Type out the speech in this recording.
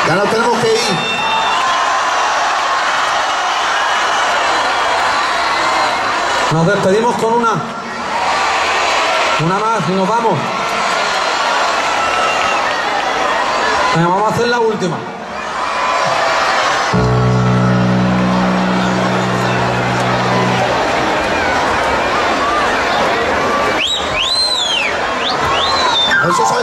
Ya nos tenemos que ir. Nos despedimos con una más y nos vamos. Venga, vamos a hacer la última. Eso